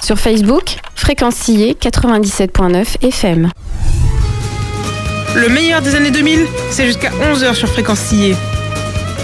Sur Facebook, Fréquencillé 97.9 FM. Le meilleur des années 2000, c'est jusqu'à 11h sur Fréquencillé.